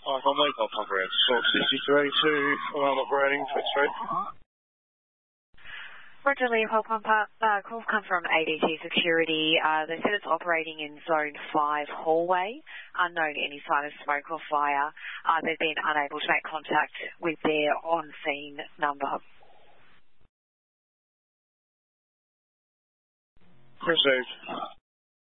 On mobile coverage. Sort 63 to alarm operating, switch straight. Roger, Leopold Pumper. Calls come from ADT Security. They said it's operating in Zone 5 hallway. Unknown any sign of smoke or fire. They've been unable to make contact with their on-scene number. Received.